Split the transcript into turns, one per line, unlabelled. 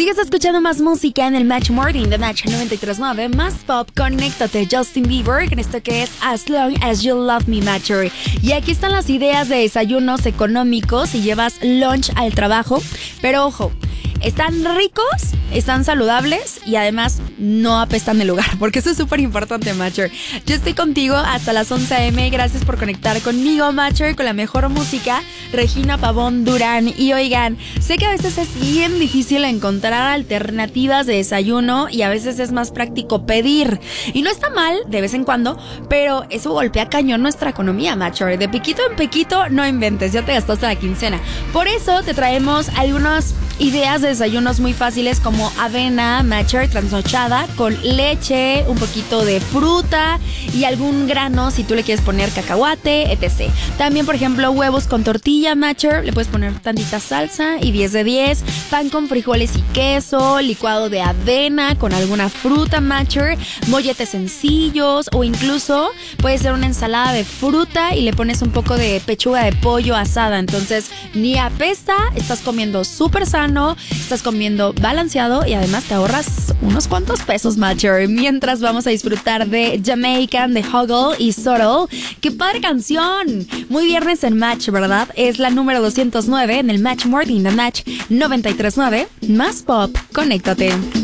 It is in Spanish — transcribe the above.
Sigues escuchando más música en el Match Morning de Match 93.9, más pop, conéctate, Justin Bieber, en esto que es As Long As You Love Me Matter. Y aquí están las ideas de desayunos económicos si llevas lunch al trabajo, pero ojo, están ricos, están saludables y además no apestan el lugar, porque eso es súper importante, Matcher. Yo estoy contigo hasta las 11 a.m. Gracias por conectar conmigo, Matcher, con la mejor música, Regina Pavón Durán. Y oigan, sé que a veces es bien difícil encontrar alternativas de desayuno y a veces es más práctico pedir. Y no está mal de vez en cuando, pero eso golpea cañón nuestra economía, Matcher. De piquito en piquito, no inventes, ya te gastaste la quincena. Por eso te traemos algunas ideas de desayunos muy fáciles como avena, Matcher, trasnochada, con leche, un poquito de fruta y algún grano si tú le quieres poner cacahuate, etc. También, por ejemplo, huevos con tortilla, Matcher, le puedes poner tantita salsa y 10 de 10. Pan con frijoles y queso, licuado de avena con alguna fruta, Matcher, molletes sencillos o incluso puede ser una ensalada de fruta y le pones un poco de pechuga de pollo asada. Entonces, ni apesta, estás comiendo súper sano, estás comiendo balanceado y además te ahorras unos cuantos pesos, Matcher. Mientras vamos a disfrutar de Jamaican, de Huggle y Sorrel. ¡Qué padre canción! Muy viernes en Match, ¿verdad? Es la número 209 en el Match Morning de Match 93.9. Más pop, conéctate.